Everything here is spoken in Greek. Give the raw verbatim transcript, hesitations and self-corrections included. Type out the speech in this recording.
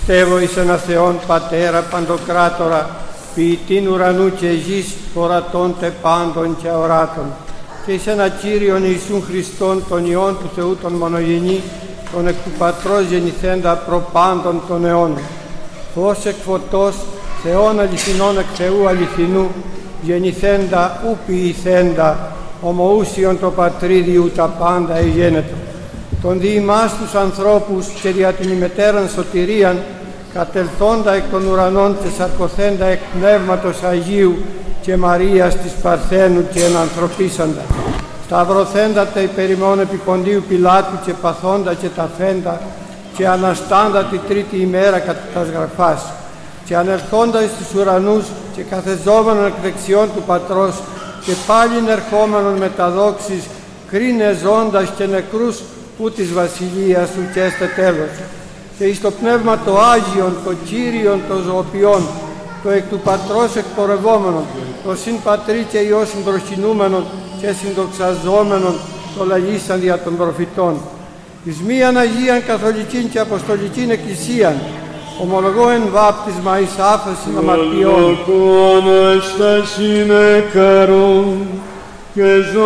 Πιστεύω εις ένα Θεόν Πατέρα Παντοκράτορα, ποιητήν ουρανού και γης, ορατών τε πάντων και αοράτων, και εις ένα Κύριον Ιησούν Χριστόν, τον Υιόν του Θεού τον μονογενή, τον εκ του Πατρός γεννηθέντα προπάντων των αιώνων. Φως εκ φωτός, Θεόν αληθινών εκ Θεού αληθινού, γεννηθέντα ου ποιηθέντα, ομοούσιον το πατρίδιου τα πάντα εγένετο. Τον δι' ημάς τους ανθρώπους και δια την ημετέραν σωτηρίαν, κατελθόντα εκ των ουρανών και σαρκωθέντα εκ Πνεύματος Αγίου και Μαρίας της Παρθένου και ενανθρωπίσαντα. Σταυρωθέντα τα υπερημών επί Ποντίου Πιλάτου και παθόντα και ταφέντα και αναστάντα τη τρίτη ημέρα κατά τας γραφάς και ανερχόντα εις τους ουρανούς και καθεζόμενον εκ δεξιών του Πατρός και πάλιν ερχόμενον με τα δόξης κρίνε ζώντας και νεκρούς που της βασιλείας σου και έστε τέλος. Και εις το Πνεύμα το Άγιον, το Κύριον, το ζωοποιόν, το εκ του Πατρός εκπορευόμενον, το συν Πατρί και Υιό συμπροσκυνούμενον και συνδοξαζόμενον, το λαλήσαν δια των προφητών. Εις μίαν Αγίαν Καθολικήν και Αποστολικήν Εκκλησίαν, ομολογώ εν βάπτισμα εις άφεσιν αμαρτιών.